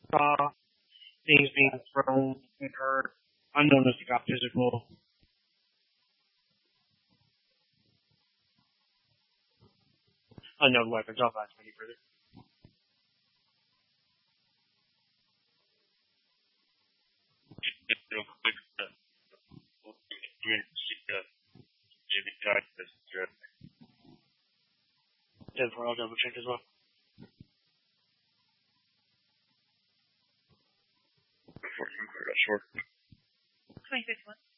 saw things being thrown at her. Unknown if it got physical. Unknown weapons. I'll not any further. Real quick, Jimmy Todd is 10-4, I'll double check as well. before you clear that short. 26-1.